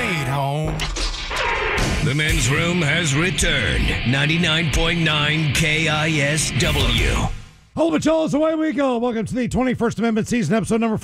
stayed home. The men's room has returned. 99.9 KISW. Hold it, y'all. Away we go. Welcome to the 21st Amendment season, episode number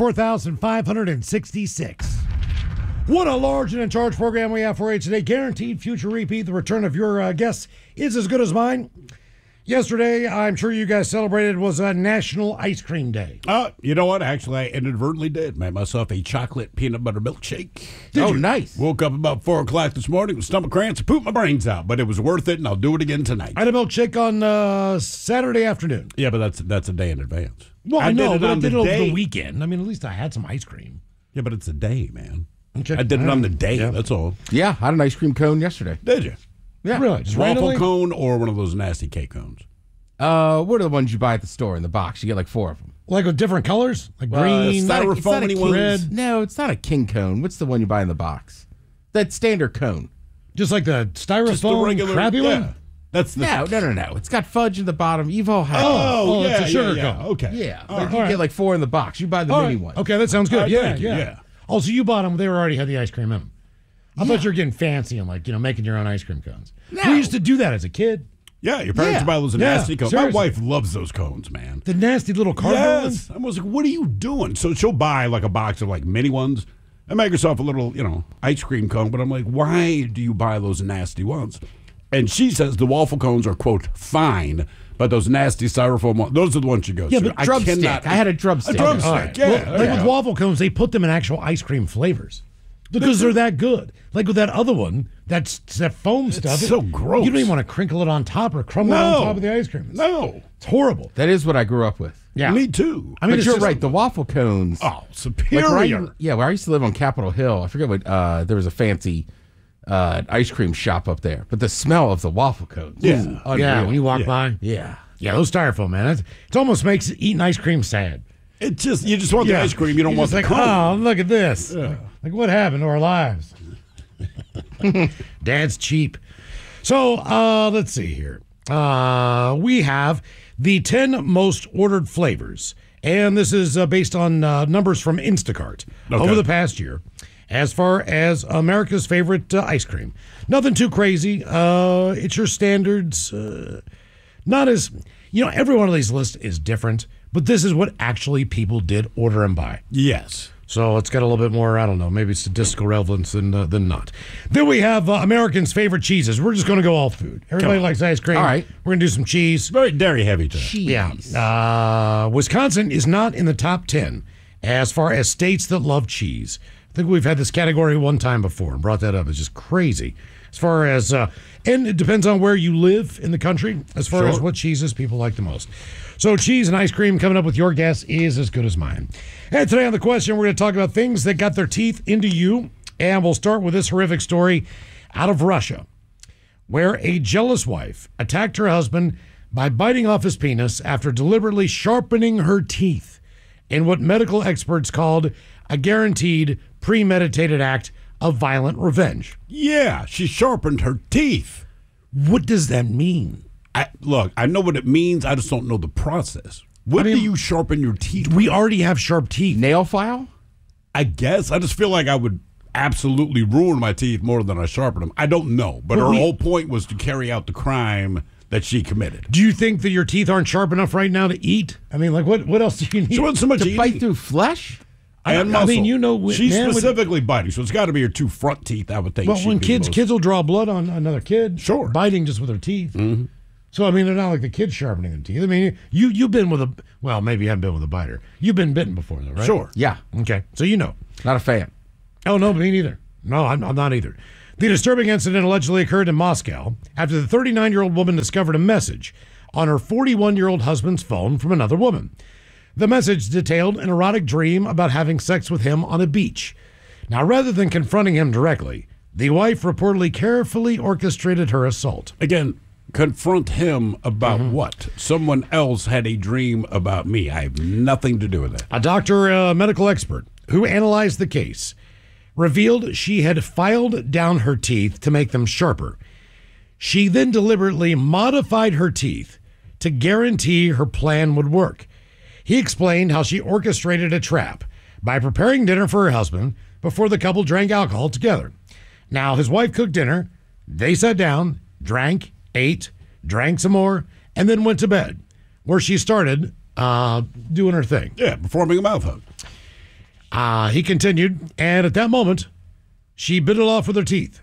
4566. What a large and in charge program we have for you today. Guaranteed future repeat. The return of your guests is as good as mine. Yesterday, I'm sure you guys celebrated, was a National Ice Cream Day. You know what? Actually, I inadvertently did. Made myself a chocolate peanut butter milkshake. Did you? Nice. Woke up about 4 o'clock this morning with stomach cramps and pooped my brains out, but it was worth it, and I'll do it again tonight. I had a milkshake on Saturday afternoon. Yeah, but that's a day in advance. Well, I know, but I did it over day. the weekend. I mean, at least I had some ice cream. Yeah, but it's a day, man. Okay. I did it on the day, that's all. Yeah, I had an ice cream cone yesterday. Did you? Yeah. Really? Just Waffle randomly? cone or one of those nasty cake cones? What are the ones you buy at the store in the box? You get like 4 of them. Like with different colors? Like green, styrofoam ones? red? No, it's not a king cone. What's the one you buy in the box? That standard cone. Just like the styrofoam Just the regular, crappy one? That's the No. It's got fudge in the bottom. You've all had Oh, yeah, it's a sugar yeah. cone. Okay. Yeah, All but right. you get like 4 in the box. You buy the All mini right. one. Okay, that sounds good. All right, Yeah, thank you, yeah. Oh, so you bought them. They already had the ice cream in them. I thought you were getting fancy and making your own ice cream cones. No. We used to do that as a kid. Yeah, your parents Yeah. buy those Yeah, nasty cones. seriously. My wife loves those cones, man. The nasty little cardboard ones. Yes. I was like, what are you doing? So she'll buy like a box of like mini ones and make herself a little, ice cream cone. But I'm like, why do you buy those nasty ones? And she says the waffle cones are, quote, fine, but those nasty styrofoam ones, those are the ones she goes Yeah, to. but Drumstick. I had a drumstick. A drumstick, All right. yeah. Well, like with waffle cones, they put them in actual ice cream flavors because they're that good. Like with that other one, that foam stuff. so gross. You don't even want to crinkle it on top or crumble it on top of the ice cream. No. It's horrible. That is what I grew up with. Yeah. Me too. I mean, But it's you're just- right. The waffle cones. Oh, Like superior. where I used to live on Capitol Hill. I forget what. There was a fancy ice cream shop up there. But the smell of the waffle cones. Yeah. is unreal. Yeah, when you walk by. Yeah. Yeah, those styrofoam, man. It almost makes eating ice cream sad. You just want the ice cream. You don't want You're the just cone. oh, look at this. Like, what happened to our lives? Dad's cheap. So, let's see here. We have the 10 most ordered flavors. And this is based on numbers from Instacart over the past year. As far as America's favorite ice cream. Nothing too crazy. It's your standards. Not as, every one of these lists is different, but this is what actually people did order and buy. Yes. So it's got a little bit more, I don't know, maybe statistical relevance than not. Then we have Americans' favorite cheeses. We're just going to go all food. Everybody likes ice cream. All right. We're going to do some cheese. Very dairy heavy today. Cheese. Yeah. Wisconsin is not in the top 10 as far as states that love cheese. I think we've had this category one time before and brought that up. It's just crazy. As far as, and it depends on where you live in the country as far as what cheeses people like the most. So cheese and ice cream coming up with your guess is as good as mine. And today on the question, we're going to talk about things that got their teeth into you. And we'll start with this horrific story out of Russia, where a jealous wife attacked her husband by biting off his penis after deliberately sharpening her teeth in what medical experts called a guaranteed premeditated act of violent revenge. Yeah, she sharpened her teeth. What does that mean? Look, I know what it means. I just don't know the process. What do you sharpen your teeth? We already have sharp teeth. Nail file? I guess. I just feel like I would absolutely ruin my teeth more than I sharpen them. I don't know. But her whole point was to carry out the crime that she committed. Do you think that your teeth aren't sharp enough right now to eat? I mean, like, what else do you need? She wasn't so much To eating. bite through flesh? And I mean, muscle. She's man, specifically biting, so it's got to be her 2 front teeth, I would think. Well, she'd when be kids most- will draw blood on another kid. Sure. Biting just with their teeth. Mm-hmm. So, I mean, they're not like the kids sharpening their teeth. I mean, you've been with maybe you haven't been with a biter. You've been bitten before, though, right? Sure. Yeah. Okay. So you know. Not a fan. Oh, no, me neither. No, I'm not either. The disturbing incident allegedly occurred in Moscow after the 39-year-old woman discovered a message on her 41-year-old husband's phone from another woman. The message detailed an erotic dream about having sex with him on a beach. Now, rather than confronting him directly, the wife reportedly carefully orchestrated her assault. Again, confront him about what? Someone else had a dream about me. I have nothing to do with that. A doctor, a medical expert, who analyzed the case, revealed she had filed down her teeth to make them sharper. She then deliberately modified her teeth to guarantee her plan would work. He explained how she orchestrated a trap by preparing dinner for her husband before the couple drank alcohol together. Now, his wife cooked dinner. They sat down, drank, ate, drank some more, and then went to bed, where she started doing her thing. Yeah, performing a mouth hug. He continued, and at that moment, she bit it off with her teeth.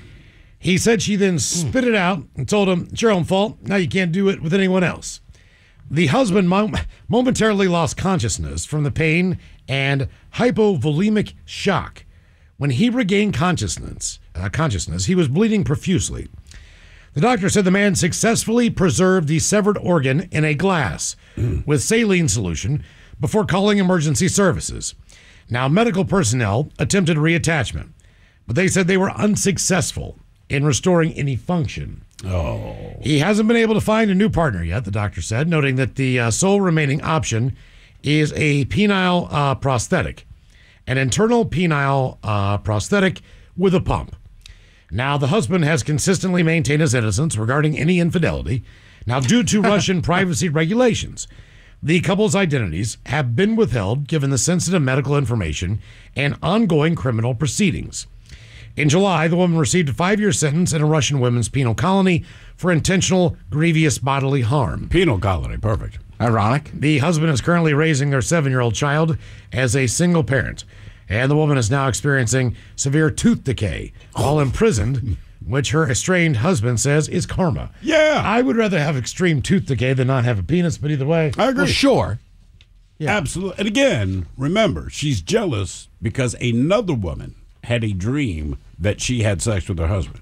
He said she then spit it out and told him, it's your own fault. Now you can't do it with anyone else. The husband momentarily lost consciousness from the pain and hypovolemic shock. When he regained consciousness, he was bleeding profusely. The doctor said the man successfully preserved the severed organ in a glass with saline solution before calling emergency services. Now, medical personnel attempted reattachment, but they said they were unsuccessful in restoring any function. Oh. He hasn't been able to find a new partner yet, the doctor said, noting that the sole remaining option is a penile prosthetic, an internal penile prosthetic with a pump. Now, the husband has consistently maintained his innocence regarding any infidelity. Now, due to Russian privacy regulations, the couple's identities have been withheld given the sensitive medical information and ongoing criminal proceedings. In July, the woman received a 5-year sentence in a Russian women's penal colony for intentional grievous bodily harm. Penal colony, perfect. Ironic. The husband is currently raising their 7-year-old child as a single parent, and the woman is now experiencing severe tooth decay while imprisoned, which her estranged husband says is karma. Yeah. I would rather have extreme tooth decay than not have a penis, but either way. I agree. Well, sure. Yeah. Absolutely. And again, remember, she's jealous because another woman had a dream that she had sex with her husband.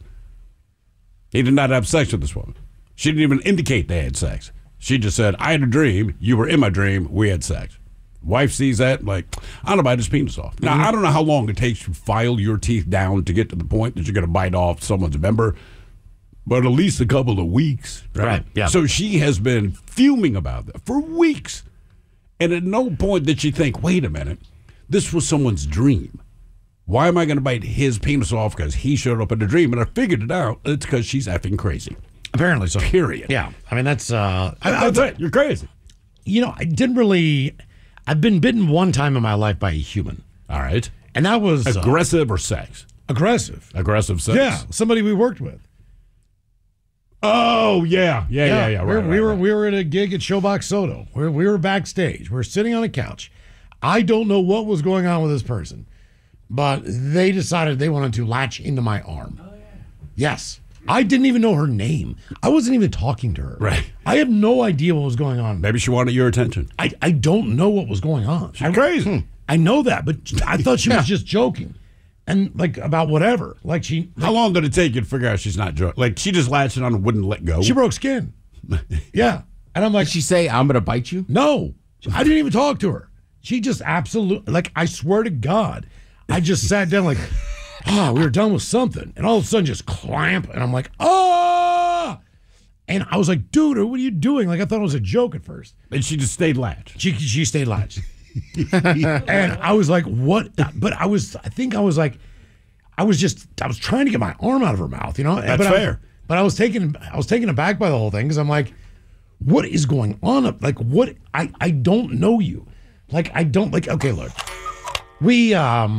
He did not have sex with this woman. She didn't even indicate they had sex. She just said, I had a dream. You were in my dream. We had sex. Wife sees that, like, I'm going to bite his penis off. Now, I don't know how long it takes to file your teeth down to get to the point that you're going to bite off someone's member, but at least a couple of weeks. Right, yeah. So she has been fuming about that for weeks. And at no point did she think, wait a minute, this was someone's dream. Why am I going to bite his penis off because he showed up in a dream? And I figured it out. It's because she's effing crazy. Apparently so. Period. Yeah. I mean, that's... That's it. You're crazy. You know, I didn't really... I've been bitten one time in my life by a human. All right. And that was... Aggressive or sex? aggressive. Aggressive sex? Yeah. Somebody we worked with. Oh, yeah. Yeah. We were at a gig at Showbox Soto. We were backstage. We were sitting on a couch. I don't know what was going on with this person, but they decided they wanted to latch into my arm. Oh, yeah. Yes. I didn't even know her name. I wasn't even talking to her. Right. I have no idea what was going on. Maybe she wanted your attention. I don't know what was going on. She's crazy. I know that, but I thought she was just joking. And, like, about whatever. Like, How long did it take you to figure out she's not joking? Like, she just latched on and wouldn't let go? she broke skin. Yeah. And I'm like, Did she say, I'm going to bite you? no. I didn't even talk to her. She just absolutely, like, I swear to God, I just sat down like, we were done with something. And all of a sudden just clamp. And I'm like, ah! And I was like, dude, what are you doing? Like, I thought it was a joke at first. And she just stayed latched. She stayed latched. And I was like, what? But I was trying to get my arm out of her mouth, you know? That's fair. But I was taken aback by the whole thing because I'm like, what is going on? Like, what? I don't know you. Like, I don't, like, okay, look. We, yeah,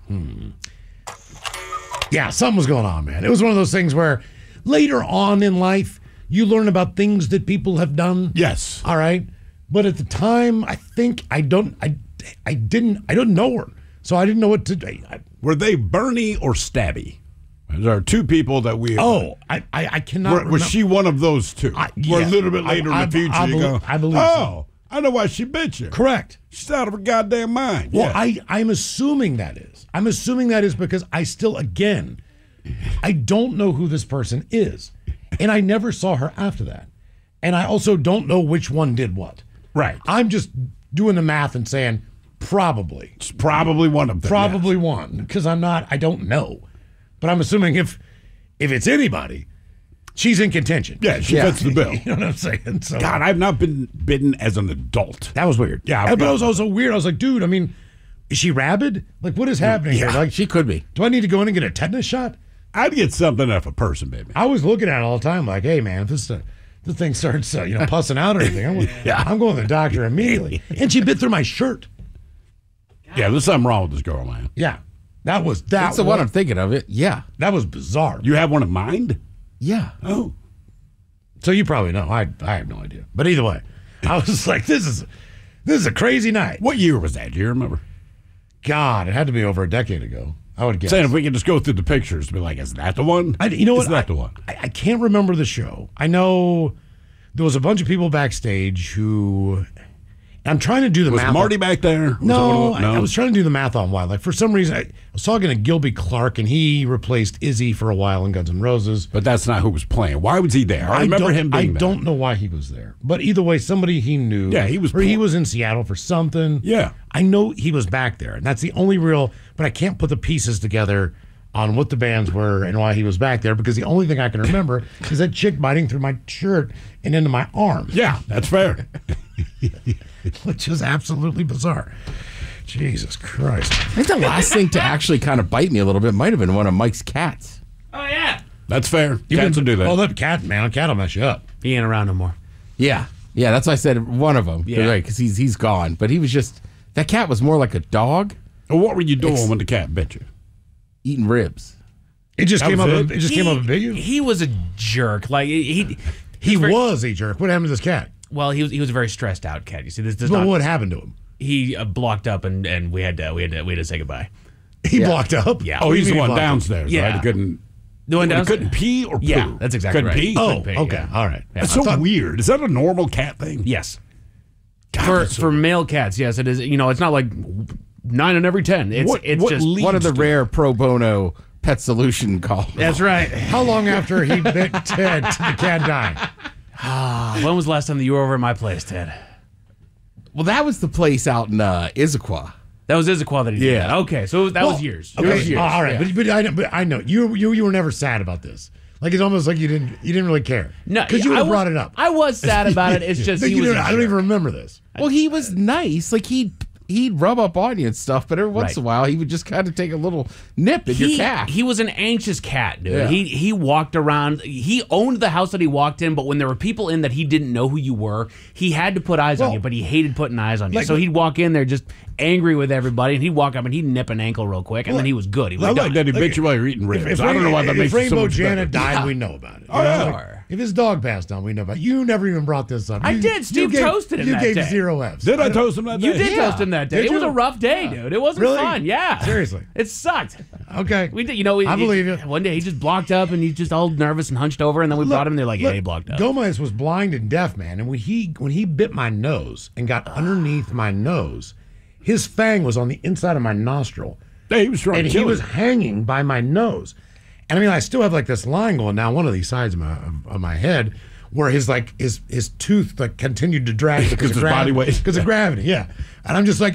something was going on, man. It was one of those things where later on in life, you learn about things that people have done. Yes. All right. But at the time, I think I don't know her. So I didn't know what to do. Were they Bernie or Stabby? There are two people that we. I cannot. Was she one of those two? Yeah. Where a little bit later in the future I you go, believe so. oh, I know why she bit you. Correct. She's out of her goddamn mind. Well, yeah. I'm assuming that is. I'm assuming that is because I still, again, I don't know who this person is. And I never saw her after that. And I also don't know which one did what. Right. I'm just doing the math and saying probably. It's probably one of them. Probably one. Because I don't know. But I'm assuming if it's anybody, she's in contention. Yeah, she fits the bill. You know what I'm saying? So, God, I've not been bitten as an adult. that was weird. Yeah, But it was also weird. I was like, dude, I mean, is she rabid? Like, what is happening here? Like, She could be. do I need to go in and get a tetanus shot? I'd get something out of a person, baby. I was looking at it all the time, like, hey, man, if this thing starts, pussing out or anything, I'm going to the doctor immediately. And she bit through my shirt. Yeah, there's something wrong with this girl, man. Yeah. That's the one I'm thinking of. It. Yeah. That was bizarre. You have one in mind? Yeah. Oh. So you probably know. I have no idea. But either way, I was like, this is a crazy night. What year was that? Do you remember? God, it had to be over a decade ago. I would guess. Saying if we could just go through the pictures, be like, is that the one? You know what? Is that the one? I can't remember the show. I know there was a bunch of people backstage who. I'm trying to do the Was math. Marty back there? No, I was trying to do the math on why. Like for some reason, I was talking to Gilby Clarke, and he replaced Izzy for a while in Guns N' Roses. But that's not who was playing. Why was he there? I remember him being there. I don't know why he was there. But either way, somebody he knew. Yeah, he was. Or he was in Seattle for something. Yeah. I know he was back there, and that's the only real. But I can't put the pieces together on what the bands were and why he was back there, because the only thing I can remember is that chick biting through my shirt and into my arm. Yeah, that's fair. Which is absolutely bizarre. Jesus Christ. I think the last thing to actually kind of bite me a little bit might have been one of Mike's cats. Oh, yeah. That's fair. Cats will do that. Oh, that cat, man. A cat will mess you up. He ain't around no more. Yeah. Yeah, that's why I said one of them. Yeah. Right, because he's gone. But he was just, that cat was more like a dog Well, what were you doing when the cat bit you? eating ribs. It just That came was up. it? It just came up and bit you. He was a jerk. Like He very- was a jerk. What happened to this cat? Well, he was a very stressed out cat. You see, this does Well, not. what happened to him? He blocked up, and we had to say goodbye. He blocked up. Yeah. Oh, What do he's you the mean one blocked up? downstairs, Yeah. right? He couldn't. The one He downstairs? couldn't pee or poo. Yeah, that's exactly couldn't right. Pee? Oh, Pig, okay. yeah. All right. That's so weird. Is that a normal cat thing? Yes. God, that's so For male cats, yes, it is. You know, it's not like 9 in every 10. It's What just leads One of the to- rare pro bono pet solution calls. That's right. How long after he bit Ted did the cat die? When was the last time that you were over at my place, Ted? Well, that was the place out in Issaquah. That was Issaquah that he did Yeah. that. Okay, so that was years. Okay. It was years. All right. yeah. But I know you were never sad about this. Like it's almost like you didn't really care. No, because you I would have was- brought it up. I was sad about it. It's just he You was. didn't- I don't even remember this. Well, he was nice. Like he'd rub up on you and stuff, but every once Right. in a while he would just kind of take a little nip in your calf. He was an anxious cat, dude. Yeah. He walked around. He owned the house that he walked in, but when there were people in that he didn't know who you were, he had to put eyes on Well, you, but he hated putting eyes on you. like- So he'd walk in there just angry with everybody, and he'd walk up and he'd nip an ankle real quick, and then he was good. He was I like done. that he bit you while you're eating ribs. I don't know why that makes if it so Rainbow much Janet better. died, we know about it. Oh, You know, yeah. like, if his dog passed on, we know about it. You never even brought this up. I You- did. Steve you gave- toasted him You that gave day. 0 Fs. Did I toast him that day? You did Yeah. toast him that day. Did It was you? a rough day, dude. It wasn't Really? fun. Yeah. Seriously. It sucked. Okay. We did, you know. I believe you. One day he just blocked up and he's just all nervous and hunched over, and then we brought him. And they're like, "Yeah, he blocked up." Gomez was blind and deaf, man, and when he bit my nose and got underneath my nose, his fang was on the inside of my nostril, Hey, he was trying and to he kill was you. hanging by my nose. And I mean, I still have like this line going down one of these sides of my head, where his tooth like continued to drag Because his body weight. because of gravity. Yeah, and I'm just like,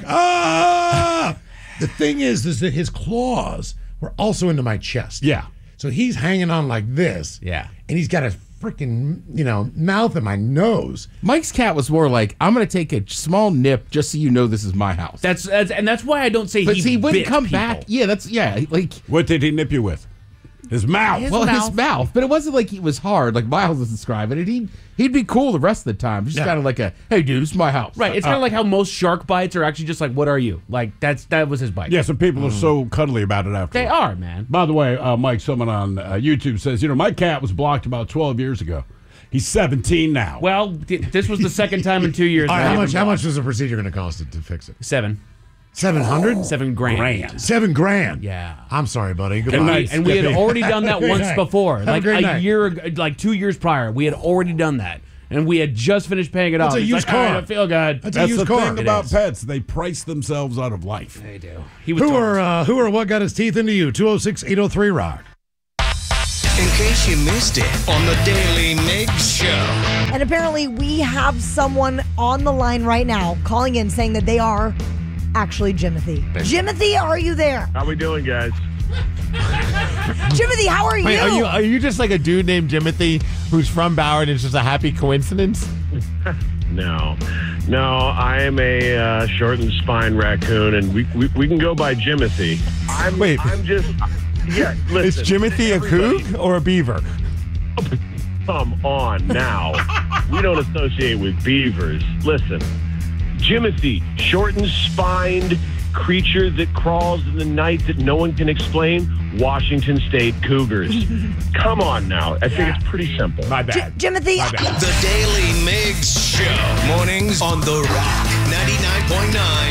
ah. The thing is that his claws were also into my chest. Yeah. So he's hanging on like this. Yeah. And he's got a freaking, mouth in my nose. Mike's cat was more like, I'm going to take a small nip just so you know this is my house. That's why I don't say but he wouldn't bit come people. back. Yeah, like What did he nip you with? His mouth. His his mouth. mouth. But it wasn't like he was hard, like Miles was describing it. He'd be cool the rest of the time. Just Yeah. kind of like hey dude, it's my house. Right. It's kind of like how most shark bites are actually just like, "What are you?" Like that was his bite. Yeah, some people are so cuddly about it after. They are, man. By the way, Mike, someone on YouTube says, my cat was blocked about 12 years ago. He's 17 now. Well, this was the second time in 2 years. All right, that how I've much been was the procedure going to cost to fix it? 7. 700? $7,000. $7,000. Yeah. I'm sorry, buddy. Good Goodbye. night. And we had Skippy. already done that Great once night. before, Have a like great a night. year, like 2 years prior. We had already done that, and we had just finished paying it That's off. a It's used like, all right, car. I feel good. That's a That's used the car. thing about pets. They price themselves out of life. They do. He was Who told. are what got his teeth into you? 206-803 Rock. In case you missed it on the Daily Mix Show. And apparently we have someone on the line right now calling in saying that they are actually Jimothy. Jimothy, are you there? How we doing, guys? Jimothy, how are you? Wait, are you just like a dude named Jimothy who's from Bauer and it's just a happy coincidence? No, I am a short and spine raccoon, and we can go by Jimothy. Wait. I'm just yeah. Is Listen, Jimothy a coug or a beaver? come on now. We don't associate with beavers. Listen, Jimothy, short and spined, creature that crawls in the night that no one can explain? Washington State Cougars. Come on now. I think it's pretty simple. My bad. Jimothy. My bad. The Daily Migs Show. Mornings on The Rock. 99.9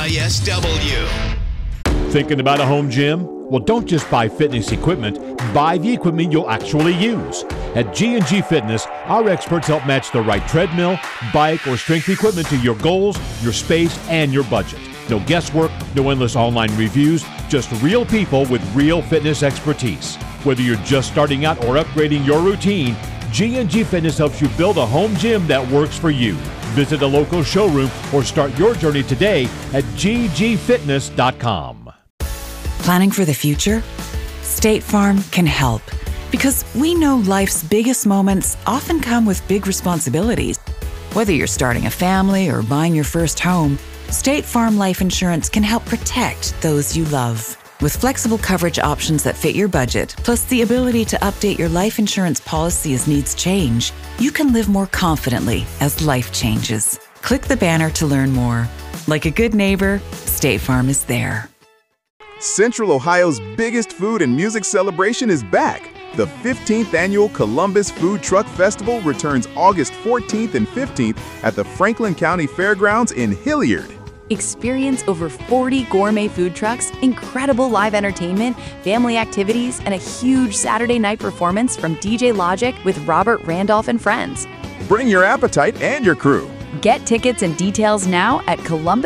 KISW. Thinking about a home gym? Well, don't just buy fitness equipment. Buy the equipment you'll actually use. At G&G Fitness, our experts help match the right treadmill, bike, or strength equipment to your goals, your space, and your budget. No guesswork, no endless online reviews, just real people with real fitness expertise. Whether you're just starting out or upgrading your routine, G&G Fitness helps you build a home gym that works for you. Visit a local showroom or start your journey today at ggfitness.com. Planning for the future? State Farm can help, because we know life's biggest moments often come with big responsibilities. Whether you're starting a family or buying your first home, State Farm Life Insurance can help protect those you love. With flexible coverage options that fit your budget, plus the ability to update your life insurance policy as needs change, you can live more confidently as life changes. Click the banner to learn more. Like a good neighbor, State Farm is there. Central Ohio's biggest food and music celebration is back. The 15th annual Columbus Food Truck Festival returns August 14th and 15th at the Franklin County Fairgrounds in Hilliard. Experience over 40 gourmet food trucks, incredible live entertainment, family activities, and a huge Saturday night performance from DJ Logic with Robert Randolph and friends. Bring your appetite and your crew. Get tickets and details now at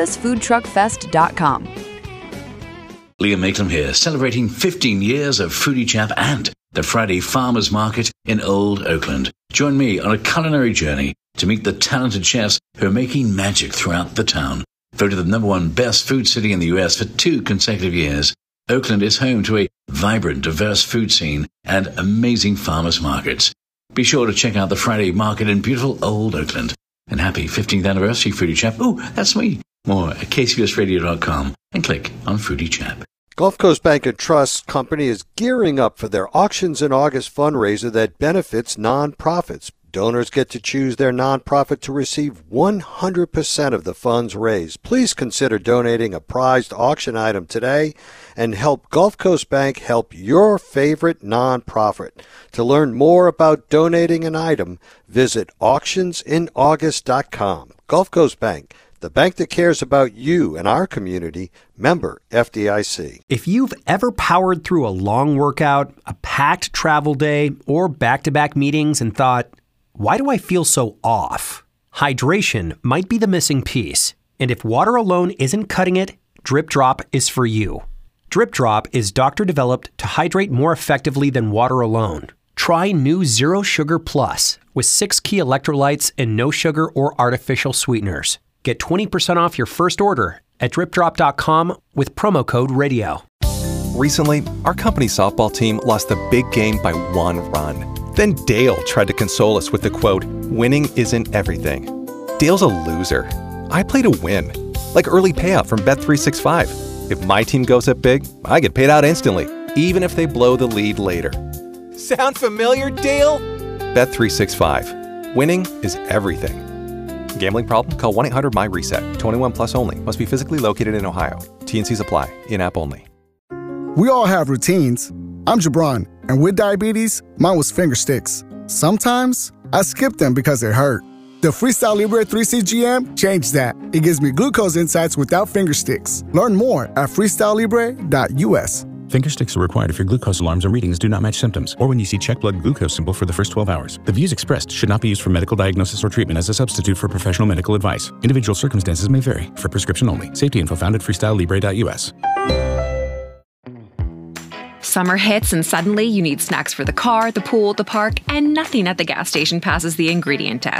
columbusfoodtruckfest.com. Liam Maitland here, celebrating 15 years of Foodie Chap and the Friday Farmers Market in Old Oakland. Join me on a culinary journey to meet the talented chefs who are making magic throughout the town. Voted the #1 best food city in the U.S. for 2 consecutive years, Oakland is home to a vibrant, diverse food scene and amazing farmers markets. Be sure to check out the Friday Market in beautiful Old Oakland. And happy 15th anniversary, Foodie Chap. Ooh, that's me. More at kcbsradio.com and click on Foodie Chap. Gulf Coast Bank and Trust Company is gearing up for their Auctions in August fundraiser that benefits nonprofits. Donors get to choose their nonprofit to receive 100% of the funds raised. Please consider donating a prized auction item today and help Gulf Coast Bank help your favorite nonprofit. To learn more about donating an item, visit auctionsinaugust.com. Gulf Coast Bank, the bank that cares about you and our community. Member FDIC. If you've ever powered through a long workout, a packed travel day, or back-to-back meetings and thought, why do I feel so off? Hydration might be the missing piece. And if water alone isn't cutting it, Drip Drop is for you. Drip Drop is doctor-developed to hydrate more effectively than water alone. Try new Zero Sugar Plus with 6 key electrolytes and no sugar or artificial sweeteners. Get 20% off your first order at dripdrop.com with promo code radio. Recently, our company's softball team lost the big game by 1 run. Then Dale tried to console us with the quote, "Winning isn't everything." Dale's a loser. I play to win, like early payout from Bet365. If my team goes up big, I get paid out instantly, even if they blow the lead later. Sound familiar, Dale? Bet365. Winning is everything. Gambling problem? Call 1-800-MY-RESET. 21 plus only. Must be physically located in Ohio. T&Cs apply. In-app only. We all have routines. I'm Jabron, and with diabetes, mine was finger sticks. Sometimes I skip them because they hurt. The Freestyle Libre 3CGM changed that. It gives me glucose insights without finger sticks. Learn more at freestylelibre.us. Finger sticks are required if your glucose alarms and readings do not match symptoms, or when you see check blood glucose symbol for the first 12 hours. The views expressed should not be used for medical diagnosis or treatment as a substitute for professional medical advice. Individual circumstances may vary. For prescription only. Safety info found at freestylelibre.us. Summer hits and suddenly you need snacks for the car, the pool, the park, and nothing at the gas station passes the ingredient test.